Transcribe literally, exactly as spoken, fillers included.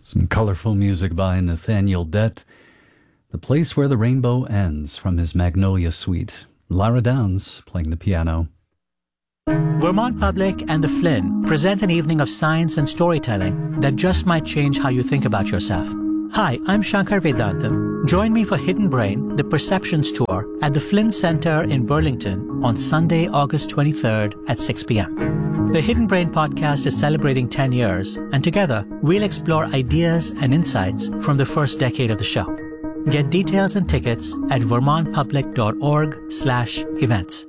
Some colorful music by Nathaniel Dett. The Place Where the Rainbow Ends from his Magnolia Suite. Lara Downs playing the piano. Vermont Public and the Flynn present an evening of science and storytelling that just might change how you think about yourself. Hi, I'm Shankar Vedantam. Join me for Hidden Brain, the Perceptions Tour at the Flynn Center in Burlington on Sunday, August twenty-third at six p.m. The Hidden Brain podcast is celebrating ten years, and together we'll explore ideas and insights from the first decade of the show. Get details and tickets at vermontpublic.org slash events.